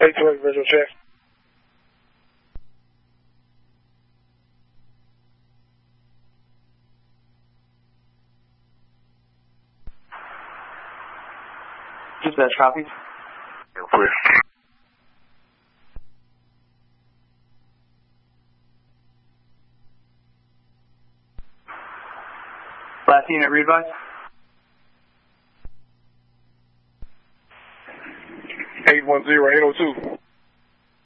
828 visual check. Dispatch copy. Clear. Last unit, read advise. 810-802.